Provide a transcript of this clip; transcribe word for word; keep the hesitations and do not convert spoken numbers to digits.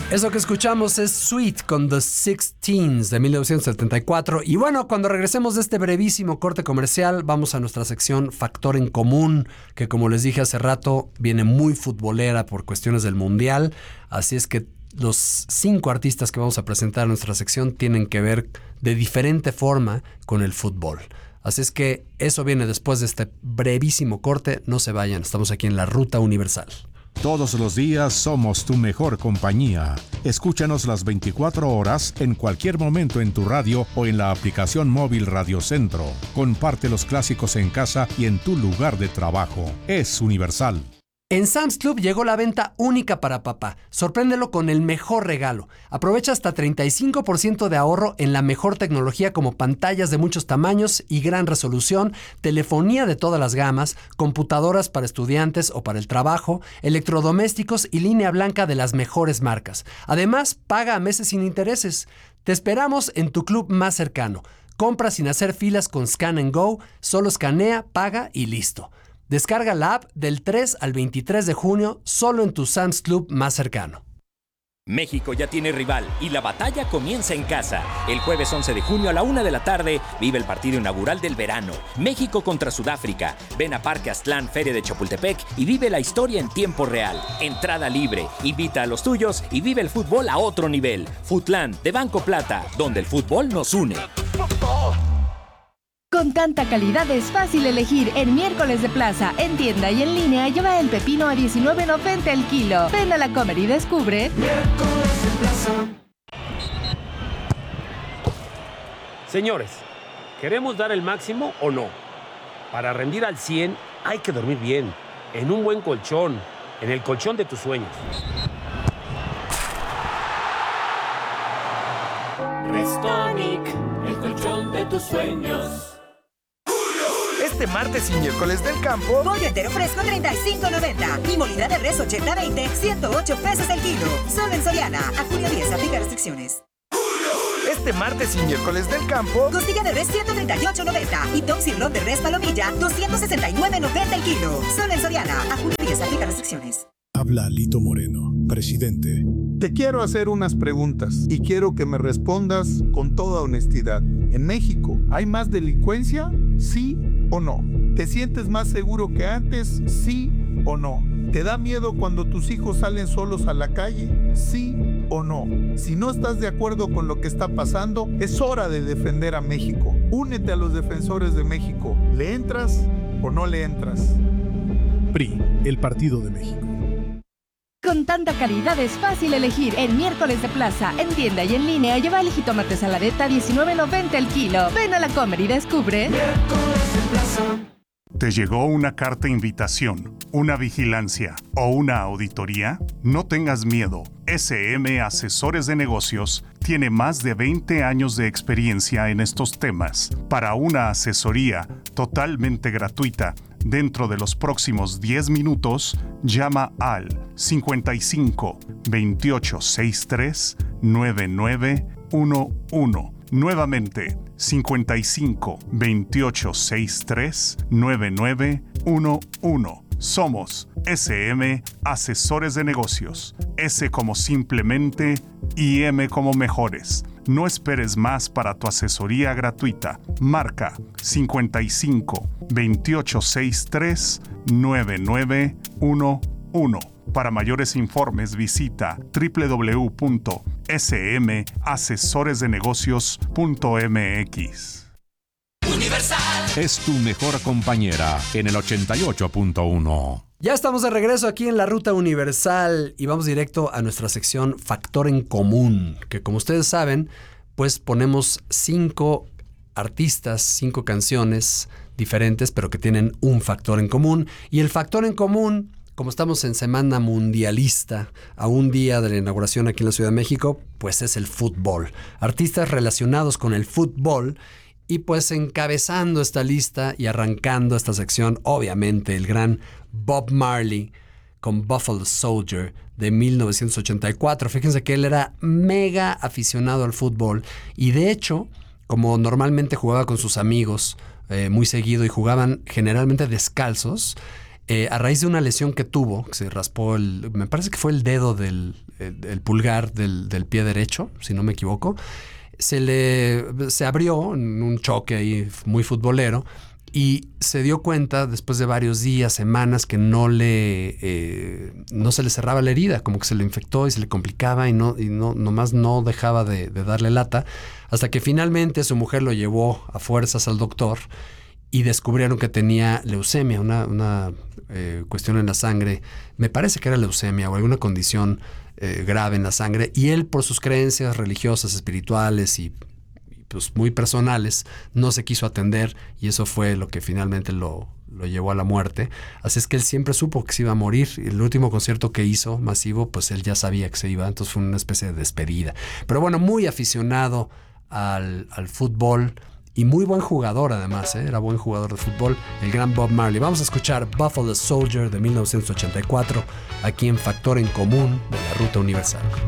Eso que escuchamos es Sweet con The Sixteens de mil novecientos setenta y cuatro. Y bueno, cuando regresemos de este brevísimo corte comercial, vamos a nuestra sección Factor en Común, que como les dije hace rato, viene muy futbolera por cuestiones del Mundial. Así es que los cinco artistas que vamos a presentar en nuestra sección tienen que ver de diferente forma con el fútbol. Así es que eso viene después de este brevísimo corte. No se vayan, estamos aquí en la Ruta Universal. Todos los días somos tu mejor compañía. Escúchanos las veinticuatro horas en cualquier momento en tu radio o en la aplicación móvil Radio Centro. Comparte los clásicos en casa y en tu lugar de trabajo. Es Universal. En Sam's Club llegó la venta única para papá. Sorpréndelo con el mejor regalo. Aprovecha hasta treinta y cinco por ciento de ahorro en la mejor tecnología como pantallas de muchos tamaños y gran resolución, telefonía de todas las gamas, computadoras para estudiantes o para el trabajo, electrodomésticos y línea blanca de las mejores marcas. Además, paga a meses sin intereses. Te esperamos en tu club más cercano. Compra sin hacer filas con Scan and Go, solo escanea, paga y listo. Descarga la app del tres al veintitrés de junio solo en tu Sam's Club más cercano. México ya tiene rival y la batalla comienza en casa. El jueves once de junio a la una de la tarde vive el partido inaugural del verano. México contra Sudáfrica. Ven a Parque Aztlán, Feria de Chapultepec y vive la historia en tiempo real. Entrada libre. Invita a los tuyos y vive el fútbol a otro nivel. Futlán de Banco Plata, donde el fútbol nos une. Con tanta calidad es fácil elegir. En Miércoles de Plaza, en tienda y en línea, lleva el pepino a diecinueve noventa el kilo. Ven a la Comer y descubre. Miércoles de Plaza. Señores, ¿queremos dar el máximo o no? Para rendir al cien hay que dormir bien, en un buen colchón, en el colchón de tus sueños. Restonic, el colchón de tus sueños. Este martes y miércoles del campo, pollo entero fresco treinta y cinco noventa y molida de res ochenta veinte, ciento ocho pesos el kilo. Solo en Soriana. A junio diez, aplica restricciones. Este martes y miércoles del campo, costilla de res ciento treinta y ocho noventa y tom cirlón de res palomilla doscientos sesenta y nueve noventa el kilo. Solo en Soriana. A junio diez, aplica restricciones. Habla Lito Moreno, presidente. Te quiero hacer unas preguntas y quiero que me respondas con toda honestidad. ¿En México hay más delincuencia? ¿Sí o no? ¿Te sientes más seguro que antes? ¿Sí o no? ¿Te da miedo cuando tus hijos salen solos a la calle? ¿Sí o no? Si no estás de acuerdo con lo que está pasando, es hora de defender a México. Únete a los defensores de México. ¿Le entras o no le entras? P R I, el Partido de México. Con tanta calidad es fácil elegir. En Miércoles de Plaza, en tienda y en línea, lleva el jitomate saladeta a diecinueve noventa el kilo. Ven a la Comer y descubre. Miércoles de Plaza. ¿Te llegó una carta invitación, una vigilancia o una auditoría? No tengas miedo. S M Asesores de Negocios tiene más de veinte años de experiencia en estos temas. Para una asesoría totalmente gratuita, dentro de los próximos diez minutos, llama al cincuenta y cinco, veintiocho sesenta y tres, noventa y nueve once. Nuevamente, cincuenta y cinco, veintiocho sesenta y tres, noventa y nueve once. Somos S M Asesores de Negocios. S como simplemente y M como mejores. No esperes más para tu asesoría gratuita. Marca cincuenta y cinco, veintiocho sesenta y tres, noventa y nueve once. Para mayores informes visita doble u doble u doble u punto s m asesores de negocios punto m x. Universal es tu mejor compañera en el ochenta y ocho punto uno. Ya estamos de regreso aquí en la Ruta Universal y vamos directo a nuestra sección Factor en Común, que como ustedes saben, pues ponemos cinco artistas, cinco canciones diferentes, pero que tienen un factor en común. Y el factor en común, como estamos en Semana Mundialista, a un día de la inauguración aquí en la Ciudad de México, pues es el fútbol. Artistas relacionados con el fútbol. Y pues encabezando esta lista y arrancando esta sección, obviamente, el gran Bob Marley con Buffalo Soldier de mil novecientos ochenta y cuatro. Fíjense que él era mega aficionado al fútbol y de hecho, como normalmente jugaba con sus amigos eh, muy seguido y jugaban generalmente descalzos, eh, a raíz de una lesión que tuvo, que se raspó, el, me parece que fue el dedo del el, el pulgar del, del pie derecho, si no me equivoco, se le se abrió en un choque ahí muy futbolero y se dio cuenta después de varios días, semanas, que no le eh, no se le cerraba la herida, como que se le infectó y se le complicaba y no y no nomás no dejaba de, de darle lata, hasta que finalmente su mujer lo llevó a fuerzas al doctor y descubrieron que tenía leucemia, una, una eh, cuestión en la sangre, me parece que era leucemia o alguna condición eh, grave en la sangre, y él, por sus creencias religiosas, espirituales y pues muy personales, no se quiso atender y eso fue lo que finalmente lo, lo llevó a la muerte. Así es que él siempre supo que se iba a morir. El último concierto que hizo masivo, pues él ya sabía que se iba, entonces fue una especie de despedida. Pero bueno, muy aficionado al, al fútbol y muy buen jugador además, ¿eh? Era buen jugador de fútbol, el gran Bob Marley. Vamos a escuchar Buffalo Soldier de mil novecientos ochenta y cuatro aquí en Factor en Común de la Ruta Universal.